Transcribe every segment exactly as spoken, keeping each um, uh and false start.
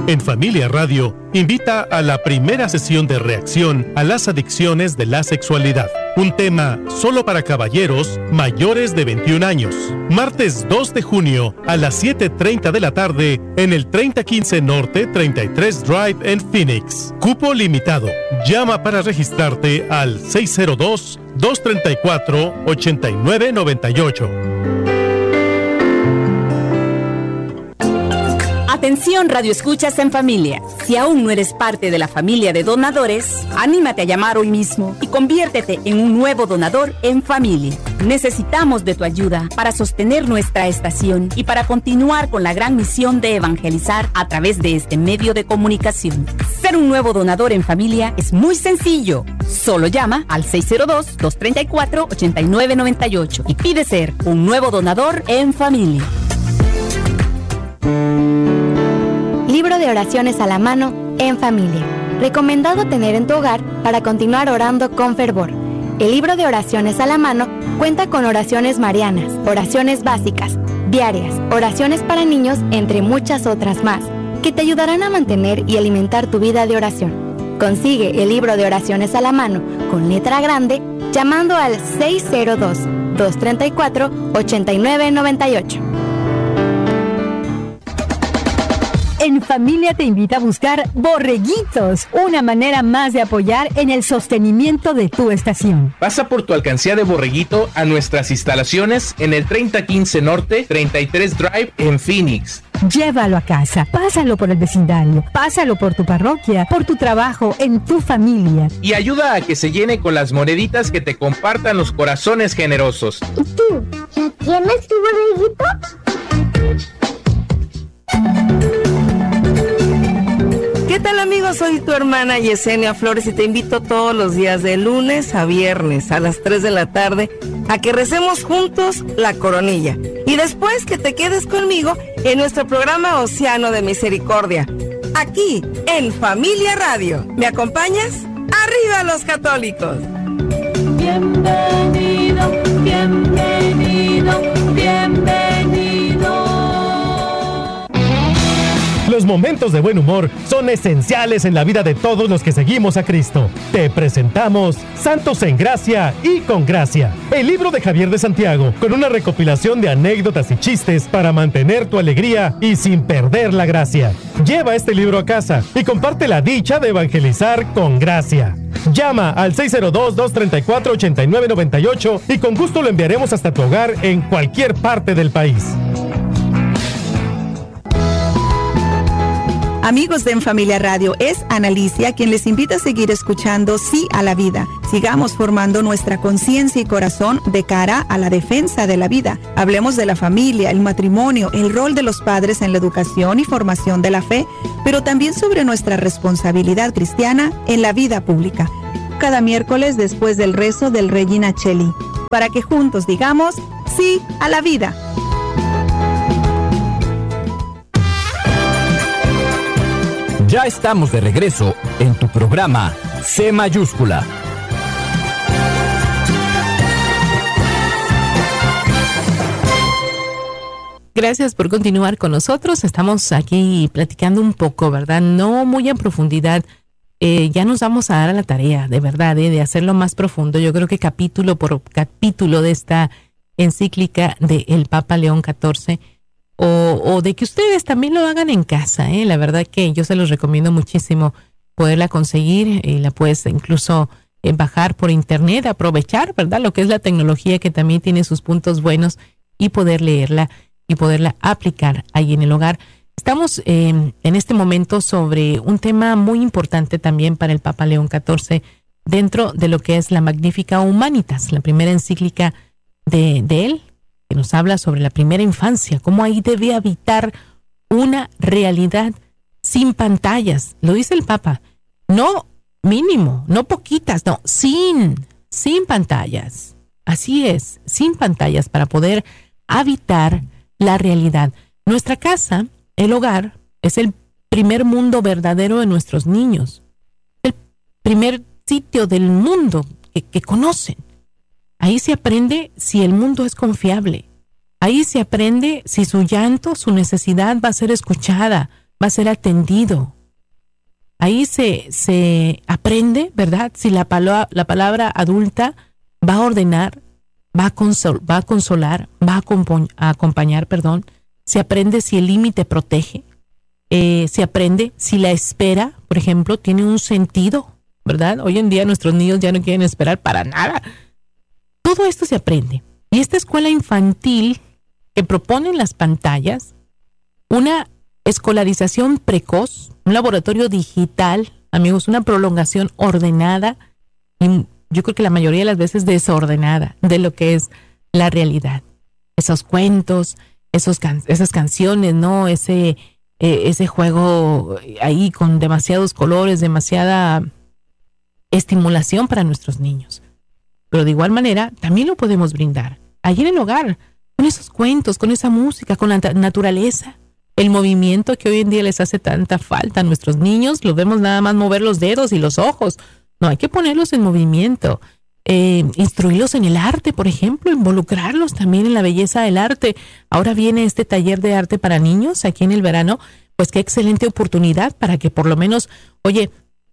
En Familia Radio, invita a la primera sesión de reacción a las adicciones de la sexualidad. Un tema solo para caballeros mayores de veintiún años. Martes dos de junio a las siete treinta de la tarde en el treinta quince Norte treinta y tres Drive en Phoenix. Cupo limitado. Llama para registrarte al seis cero dos, dos tres cuatro, ocho nueve nueve ocho. Atención, Radio Escuchas en Familia. Si aún no eres parte de la familia de donadores, anímate a llamar hoy mismo y conviértete en un nuevo donador en familia. Necesitamos de tu ayuda para sostener nuestra estación y para continuar con la gran misión de evangelizar a través de este medio de comunicación. Ser un nuevo donador en familia es muy sencillo. Solo llama al seis cero dos, dos tres cuatro, ocho nueve nueve ocho y pide ser un nuevo donador en familia. Libro de oraciones a la mano en familia. Recomendado tener en tu hogar para continuar orando con fervor. El libro de oraciones a la mano cuenta con oraciones marianas, oraciones básicas, diarias, oraciones para niños, entre muchas otras más, que te ayudarán a mantener y alimentar tu vida de oración. Consigue el libro de oraciones a la mano con letra grande llamando al seis cero dos, dos tres cuatro, ocho nueve nueve ocho. En Familia te invita a buscar Borreguitos, una manera más de apoyar en el sostenimiento de tu estación. Pasa por tu alcancía de Borreguito a nuestras instalaciones en el treinta quince Norte treinta y tres Drive en Phoenix. Llévalo a casa, pásalo por el vecindario, pásalo por tu parroquia, por tu trabajo, en tu familia. Y ayuda a que se llene con las moneditas que te compartan los corazones generosos. ¿Y tú? ¿Ya tienes tu borreguito? ¿Qué tal, amigos? Soy tu hermana Yesenia Flores y te invito todos los días de lunes a viernes a las tres de la tarde a que recemos juntos la coronilla. Y después que te quedes conmigo en nuestro programa Océano de Misericordia, aquí en Familia Radio. ¿Me acompañas? ¡Arriba los católicos! Bienvenido, bienvenido, bienvenido. Los momentos de buen humor son esenciales en la vida de todos los que seguimos a Cristo. Te presentamos Santos en Gracia y con Gracia, el libro de Javier de Santiago, con una recopilación de anécdotas y chistes para mantener tu alegría y sin perder la gracia. Lleva este libro a casa y comparte la dicha de evangelizar con gracia. Llama al seis cero dos, dos tres cuatro, ocho nueve nueve ocho y con gusto lo enviaremos hasta tu hogar en cualquier parte del país. Amigos de En Familia Radio, es Ana Alicia quien les invita a seguir escuchando Sí a la Vida. Sigamos formando nuestra conciencia y corazón de cara a la defensa de la vida. Hablemos de la familia, el matrimonio, el rol de los padres en la educación y formación de la fe, pero también sobre nuestra responsabilidad cristiana en la vida pública. Cada miércoles después del rezo del Regina Coeli, para que juntos digamos Sí a la Vida. Ya estamos de regreso en tu programa C Mayúscula. Gracias por continuar con nosotros. Estamos aquí platicando un poco, ¿verdad? No muy en profundidad. Eh, ya nos vamos a dar a la tarea, de verdad, eh, de hacerlo más profundo. Yo creo que capítulo por capítulo de esta encíclica del Papa León catorce, O, o de que ustedes también lo hagan en casa, ¿eh? La verdad que yo se los recomiendo muchísimo poderla conseguir y la puedes incluso eh, bajar por internet, aprovechar, ¿verdad? Lo que es la tecnología, que también tiene sus puntos buenos, y poder leerla y poderla aplicar ahí en el hogar. Estamos eh, en este momento sobre un tema muy importante también para el Papa León catorce dentro de lo que es la Magnificat Humanitas, la primera encíclica de, de él, que nos habla sobre la primera infancia, cómo ahí debe habitar una realidad sin pantallas. Lo dice el Papa, no mínimo, no poquitas, no, sin, sin pantallas. Así es, sin pantallas, para poder habitar la realidad. Nuestra casa, el hogar, es el primer mundo verdadero de nuestros niños, el primer sitio del mundo que, que conocen. Ahí se aprende si el mundo es confiable. Ahí se aprende si su llanto, su necesidad va a ser escuchada va a ser atendido. Ahí se, se aprende, ¿verdad? Si la, palo- la palabra adulta va a ordenar, va a, consol- va a consolar, va a, acompa- a acompañar, perdón. Se aprende si el límite protege. Eh, se aprende si la espera, por ejemplo, tiene un sentido, ¿verdad? Hoy en día nuestros niños ya no quieren esperar para nada. Todo esto se aprende. Y esta escuela infantil que proponen las pantallas, una escolarización precoz, un laboratorio digital, amigos, una prolongación ordenada y yo creo que la mayoría de las veces desordenada de lo que es la realidad. Esos cuentos, esos can- esas canciones, ¿no? Ese, eh, ese juego ahí con demasiados colores, demasiada estimulación para nuestros niños. Pero de igual manera, también lo podemos brindar allí en el hogar, con esos cuentos, con esa música, con la naturaleza, el movimiento que hoy en día les hace tanta falta a nuestros niños. Los vemos nada más mover los dedos y los ojos. No, hay que ponerlos en movimiento, eh, instruirlos en el arte, por ejemplo, involucrarlos también en la belleza del arte. Ahora viene este taller de arte para niños aquí en el verano, pues qué excelente oportunidad para que por lo menos, oye,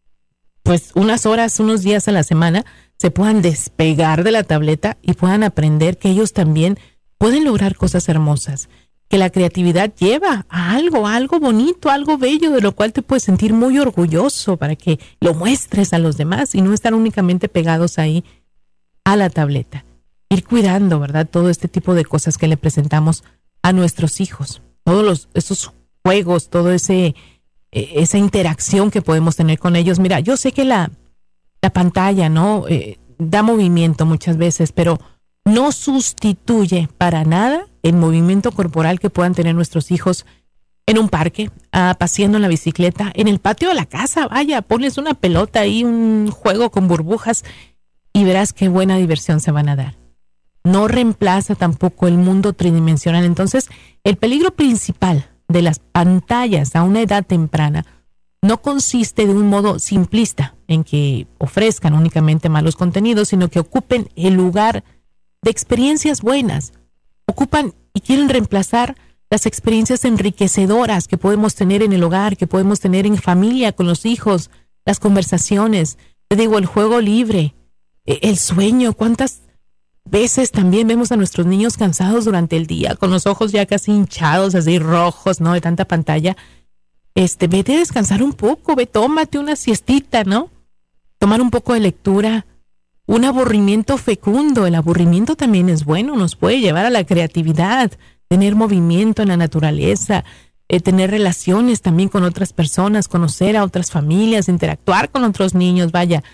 pues unas horas, unos días a la semana se puedan despegar de la tableta y puedan aprender que ellos también pueden lograr cosas hermosas, que la creatividad lleva a algo, a algo bonito, algo bello, de lo cual te puedes sentir muy orgulloso para que lo muestres a los demás y no estar únicamente pegados ahí a la tableta. Ir cuidando, ¿verdad? Todo este tipo de cosas que le presentamos a nuestros hijos, todos los, esos juegos, todo ese esa interacción que podemos tener con ellos. Mira, yo sé que la, la pantalla, ¿no? Eh, da movimiento muchas veces, pero no sustituye para nada el movimiento corporal que puedan tener nuestros hijos en un parque, ah, paseando en la bicicleta, en el patio de la casa. Vaya, ponles una pelota ahí, un juego con burbujas y verás qué buena diversión se van a dar. No reemplaza tampoco el mundo tridimensional. Entonces, el peligro principal de las pantallas a una edad temprana no consiste de un modo simplista en que ofrezcan únicamente malos contenidos, sino que ocupen el lugar de experiencias buenas, ocupan y quieren reemplazar las experiencias enriquecedoras que podemos tener en el hogar, que podemos tener en familia, con los hijos, las conversaciones, te digo, el juego libre, el sueño. ¿Cuántas veces también vemos a nuestros niños cansados durante el día, con los ojos ya casi hinchados, así rojos, ¿no? De tanta pantalla. Este, vete a descansar un poco, ve, tómate una siestita, ¿no? Tomar un poco de lectura, un aburrimiento fecundo. El aburrimiento también es bueno, nos puede llevar a la creatividad, tener movimiento en la naturaleza, eh, tener relaciones también con otras personas, conocer a otras familias, interactuar con otros niños. Vaya,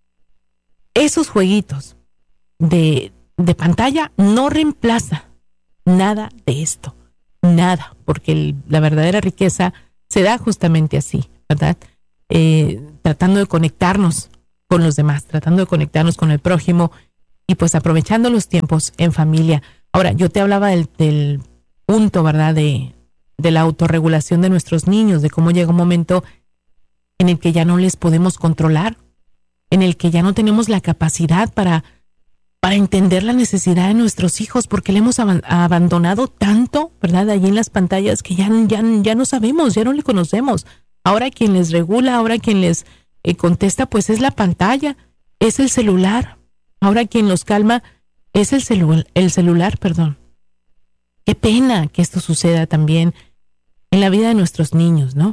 esos jueguitos de de pantalla no reemplaza nada de esto, nada, porque el, la verdadera riqueza se da justamente así, ¿verdad? Eh, tratando de conectarnos con los demás, tratando de conectarnos con el prójimo y pues aprovechando los tiempos en familia. Ahora, yo te hablaba del, del punto, ¿verdad? De, de la autorregulación de nuestros niños, de cómo llega un momento en el que ya no les podemos controlar, en el que ya no tenemos la capacidad para para entender la necesidad de nuestros hijos, porque le hemos ab- abandonado tanto, ¿verdad? Allí en las pantallas que ya, ya, ya no sabemos, ya no le conocemos. Ahora quien les regula, ahora quien les eh, contesta, pues es la pantalla, es el celular. Ahora quien los calma es el, celu- el celular, perdón. Qué pena que esto suceda también en la vida de nuestros niños, ¿no?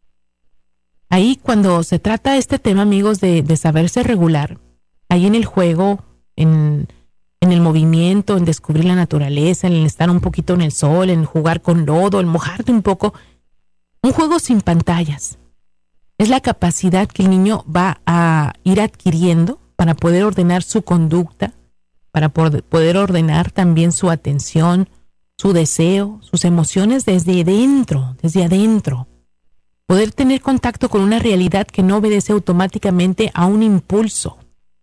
Ahí cuando se trata este tema, amigos, de, de saberse regular, ahí en el juego, En, en el movimiento, en descubrir la naturaleza, en estar un poquito en el sol, en jugar con lodo, en mojarte un poco. Un juego sin pantallas. Es la capacidad que el niño va a ir adquiriendo para poder ordenar su conducta, para poder ordenar también su atención, su deseo, sus emociones desde dentro, desde adentro. Poder tener contacto con una realidad que no obedece automáticamente a un impulso.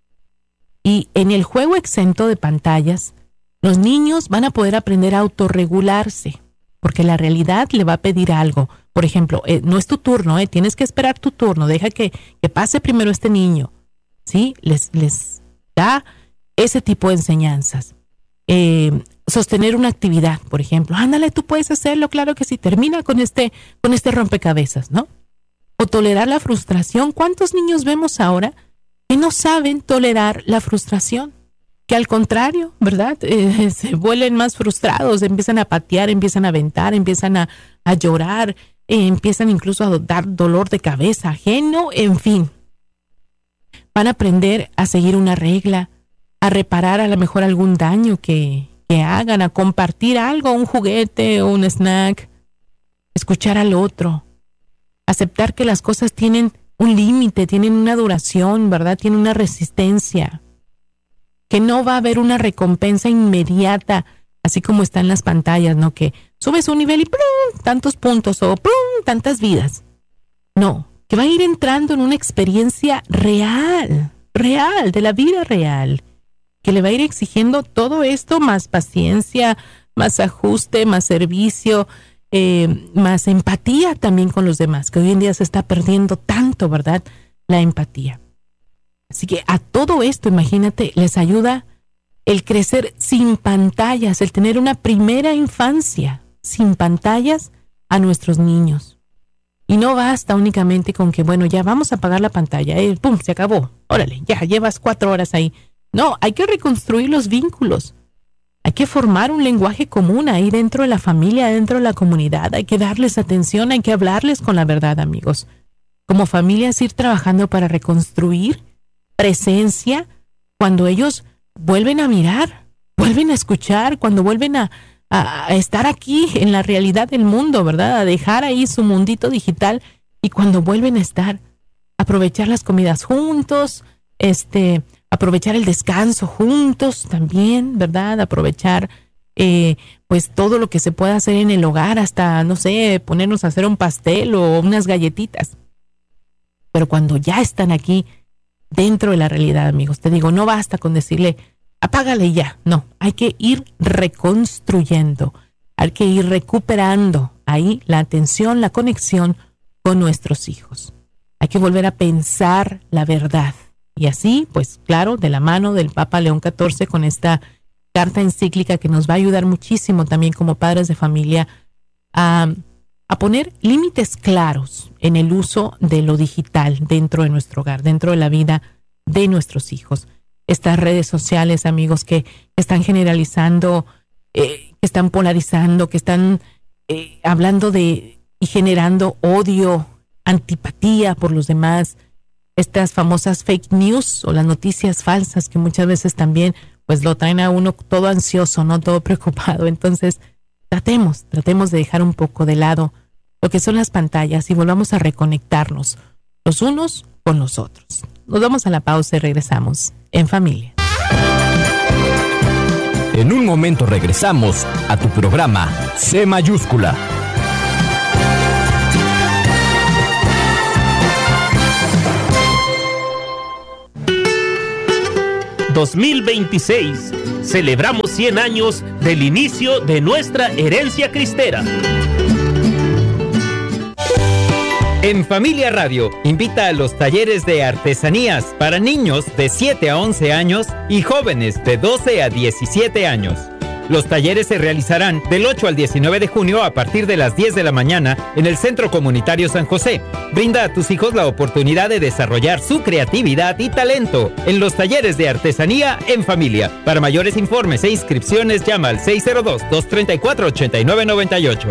Y en el juego exento de pantallas, los niños van a poder aprender a autorregularse, porque la realidad le va a pedir algo. Por ejemplo, eh, no es tu turno, eh, tienes que esperar tu turno, deja que, que pase primero este niño. ¿Sí? Les, les da ese tipo de enseñanzas. Eh, sostener una actividad, por ejemplo. Ándale, tú puedes hacerlo, claro que sí, termina con este, con este rompecabezas, ¿no? O tolerar la frustración. ¿Cuántos niños vemos ahora que no saben tolerar la frustración? Que al contrario, ¿verdad? Eh, se vuelven más frustrados, empiezan a patear, empiezan a aventar, empiezan a, a llorar, eh, empiezan incluso a dar dolor de cabeza ajeno, en fin. Van a aprender a seguir una regla, a reparar a lo mejor algún daño que, que hagan, a compartir algo, un juguete o un snack, escuchar al otro, aceptar que las cosas tienen un límite, tienen una duración, ¿verdad? Tienen una resistencia, que no va a haber una recompensa inmediata, así como está en las pantallas, ¿no? Que subes un nivel y ¡plum! Tantos puntos o ¡plum! Tantas vidas. No, que va a ir entrando en una experiencia real, real, de la vida real, que le va a ir exigiendo todo esto, más paciencia, más ajuste, más servicio, eh, más empatía también con los demás, que hoy en día se está perdiendo tanto, ¿verdad? La empatía. Así que a todo esto, imagínate, les ayuda el crecer sin pantallas, el tener una primera infancia sin pantallas a nuestros niños. Y no basta únicamente con que, bueno, ya vamos a apagar la pantalla, eh, pum, se acabó, órale, ya llevas cuatro horas ahí. No, hay que reconstruir los vínculos. Hay que formar un lenguaje común ahí dentro de la familia, dentro de la comunidad. Hay que darles atención, hay que hablarles con la verdad, amigos. Como familias, ir trabajando para reconstruir presencia cuando ellos vuelven a mirar, vuelven a escuchar, cuando vuelven a, a, a estar aquí en la realidad del mundo, ¿verdad? A dejar ahí su mundito digital y cuando vuelven a estar, aprovechar las comidas juntos, este... aprovechar el descanso juntos también, ¿verdad? Aprovechar eh, pues todo lo que se pueda hacer en el hogar, hasta, no sé, ponernos a hacer un pastel o unas galletitas. Pero cuando ya están aquí dentro de la realidad, amigos, te digo, no basta con decirle, apágale y ya. No, hay que ir reconstruyendo, hay que ir recuperando ahí la atención, la conexión con nuestros hijos. Hay que volver a pensar la verdad. Y así, pues claro, de la mano del Papa León catorce con esta carta encíclica que nos va a ayudar muchísimo también como padres de familia a, a poner límites claros en el uso de lo digital dentro de nuestro hogar, dentro de la vida de nuestros hijos. Estas redes sociales, amigos, que están generalizando, eh, que están polarizando, que están eh, hablando de y generando odio, antipatía por los demás. Estas famosas fake news o las noticias falsas que muchas veces también pues lo traen a uno todo ansioso, no todo preocupado. Entonces tratemos, tratemos de dejar un poco de lado lo que son las pantallas y volvamos a reconectarnos los unos con los otros. Nos vamos a la pausa y regresamos en familia. En un momento regresamos a tu programa C mayúscula. dos mil veintiséis. Celebramos cien años del inicio de nuestra herencia cristera. En Familia Radio invita a los talleres de artesanías para niños de siete a once años y jóvenes de doce a diecisiete años. Los talleres se realizarán del ocho al diecinueve de junio a partir de las diez de la mañana en el Centro Comunitario San José. Brinda a tus hijos la oportunidad de desarrollar su creatividad y talento en los talleres de artesanía en familia. Para mayores informes e inscripciones llama al seis cero dos, dos tres cuatro, ocho nueve nueve ocho.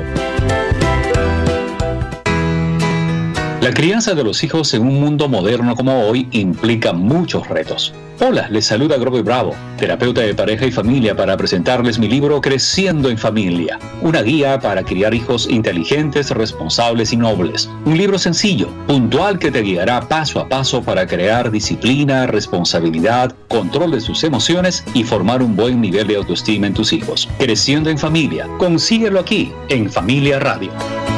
La crianza de los hijos en un mundo moderno como hoy implica muchos retos. Hola, les saluda Grover Bravo, terapeuta de pareja y familia, para presentarles mi libro Creciendo en Familia, una guía para criar hijos inteligentes, responsables y nobles. Un libro sencillo, puntual, que te guiará paso a paso para crear disciplina, responsabilidad, control de sus emociones y formar un buen nivel de autoestima en tus hijos. Creciendo en Familia, consíguelo aquí en Familia Radio.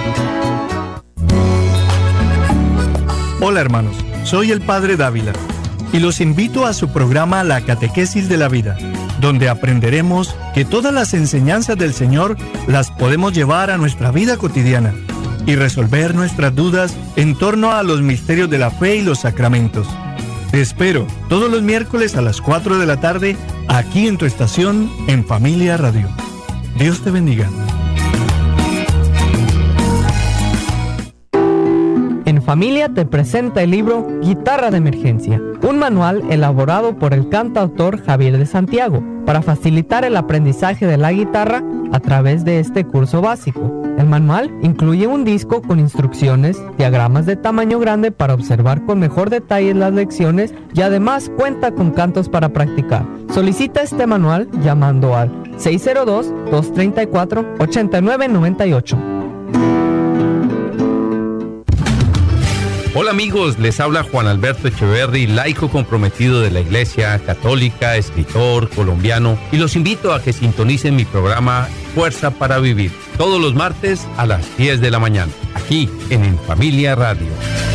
Hola hermanos, soy el Padre Dávila y los invito a su programa La Catequesis de la Vida, donde aprenderemos que todas las enseñanzas del Señor las podemos llevar a nuestra vida cotidiana y resolver nuestras dudas en torno a los misterios de la fe y los sacramentos. Te espero todos los miércoles a las cuatro de la tarde aquí en tu estación en Familia Radio. Dios te bendiga. En Familia te presenta el libro Guitarra de Emergencia, un manual elaborado por el cantautor Javier de Santiago para facilitar el aprendizaje de la guitarra a través de este curso básico. El manual incluye un disco con instrucciones, diagramas de tamaño grande para observar con mejor detalle las lecciones y además cuenta con cantos para practicar. Solicita este manual llamando al seis cero dos, dos tres cuatro, ocho nueve nueve ocho. Hola amigos, les habla Juan Alberto Echeverry, laico comprometido de la Iglesia Católica, escritor colombiano, y los invito a que sintonicen mi programa Fuerza para Vivir, todos los martes a las diez de la mañana, aquí en En Familia Radio.